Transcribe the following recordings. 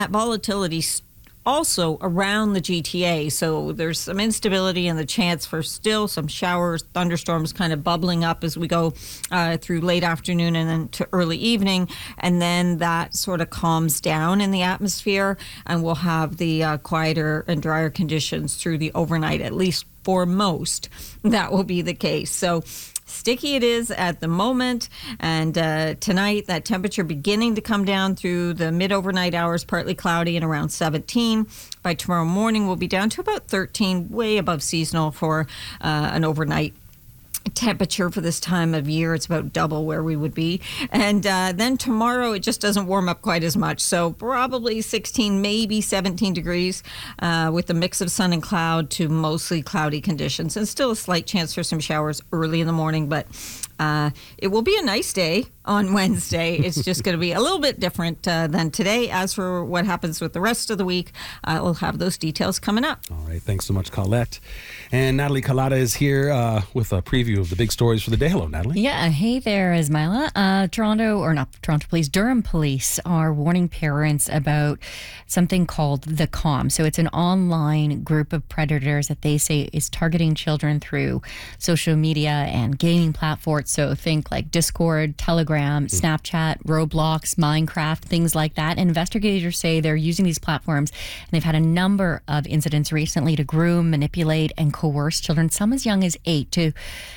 volatility also around the GTA. So there's some instability and the chance for still some showers, thunderstorms kind of bubbling up as we go through late afternoon and then to early evening. And then that sort of calms down in the atmosphere, and we'll have the quieter and drier conditions through the overnight, at least for most. That will be the case. So sticky it is at the moment, and tonight that temperature beginning to come down through the mid-overnight hours, partly cloudy and around 17. By tomorrow morning, we'll be down to about 13, way above seasonal for an overnight temperature for this time of year. It's about double where we would be. And then tomorrow, it just doesn't warm up quite as much. So probably 16, maybe 17 degrees with a mix of sun and cloud to mostly cloudy conditions. And still a slight chance for some showers early in the morning. But it will be a nice day on Wednesday. It's just going to be a little bit different than today. As for what happens with the rest of the week, we'll have those details coming up. All right. Thanks so much, Colette. And Natalie Kalata is here with a preview of the big stories for the day. Hello, Natalie. Yeah. Hey there, Ismaila. Durham police are warning parents about something called The Calm. So it's an online group of predators that they say is targeting children through social media and gaming platforms. So think like Discord, Telegram, Snapchat, Roblox, Minecraft, things like that. And investigators say they're using these platforms, and they've had a number of incidents recently to groom, manipulate, and coerce children, some as young as 8, to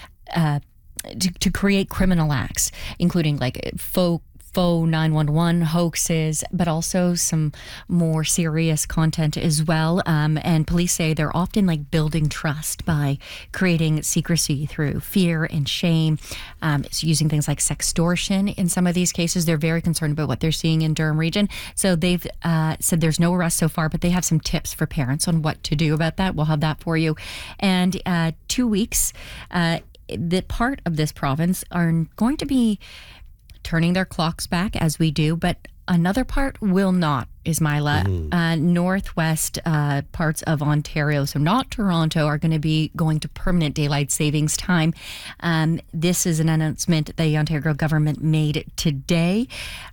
create criminal acts, including like faux 911 hoaxes, but also some more serious content as well. And police say they're often like building trust by creating secrecy through fear and shame. It's using things like sextortion in some of these cases. They're very concerned about what they're seeing in Durham region. So they've said there's no arrest so far, but they have some tips for parents on what to do about that. We'll have that for you. And 2 weeks, the part of this province are going to be turning their clocks back as we do, but another part will not, Ismaila. Northwest parts of Ontario, so not Toronto, are going to be going to permanent daylight savings time. This is an announcement the Ontario government made today.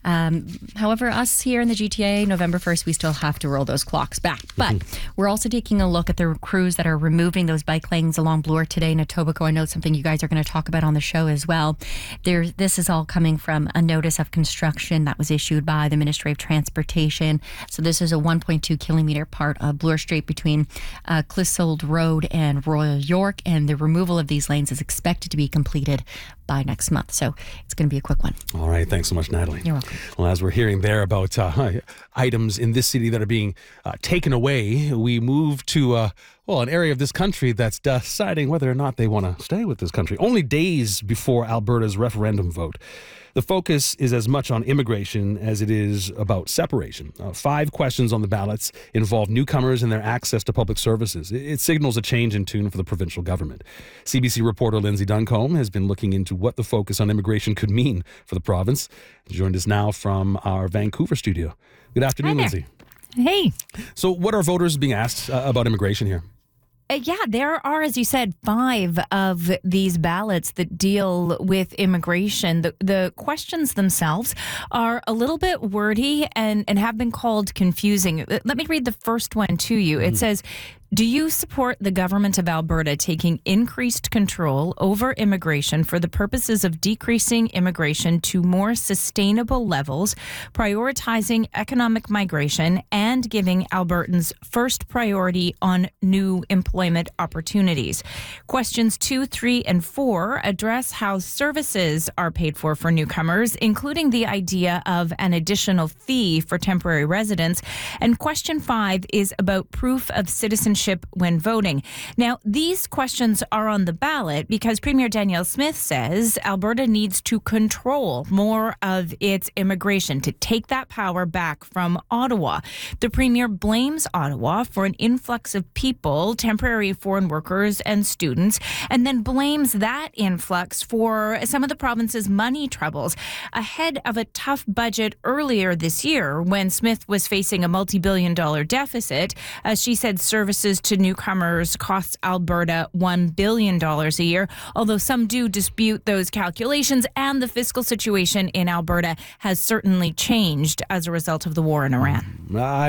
However, us here in the GTA, November 1st, we still have to roll those clocks back. But we're also taking a look at the crews that are removing those bike lanes along Bloor today in Etobicoke. I know it's something you guys are going to talk about on the show as well. This is all coming from a notice of construction that was issued by the Ministry of Transportation. So this is a 1.2 kilometre part of Bloor Street between Clissold Road and Royal York, and the removal of these lanes is expected to be completed by next month. So it's going to be a quick one. All right. Thanks so much, Natalie. You're welcome. Well, as we're hearing there about items in this city that are being taken away, we move to an area of this country that's deciding whether or not they want to stay with this country. Only days before Alberta's referendum vote. The focus is as much on immigration as it is about separation. 5 questions on the ballots involve newcomers and their access to public services. It signals a change in tune for the provincial government. CBC reporter Lindsay Duncombe has been looking into what the focus on immigration could mean for the province. Joined us now from our Vancouver studio. Good afternoon, Lindsay. Hey. So what are voters being asked about immigration here? Yeah, there are, as you said, 5 of these ballots that deal with immigration. The questions themselves are a little bit wordy and have been called confusing. Let me read the first one to you. It says, do you support the government of Alberta taking increased control over immigration for the purposes of decreasing immigration to more sustainable levels, prioritizing economic migration, and giving Albertans first priority on new employment opportunities? Questions 2, 3, and 4 address how services are paid for newcomers, including the idea of an additional fee for temporary residents. And question 5 is about proof of citizenship when voting. Now, these questions are on the ballot because Premier Danielle Smith says Alberta needs to control more of its immigration, to take that power back from Ottawa. The Premier blames Ottawa for an influx of people, temporary foreign workers and students, and then blames that influx for some of the province's money troubles ahead of a tough budget earlier this year when Smith was facing a multi-billion-dollar deficit. She said services to newcomers costs Alberta $1 billion a year, although some do dispute those calculations, and the fiscal situation in Alberta has certainly changed as a result of the war in Iran.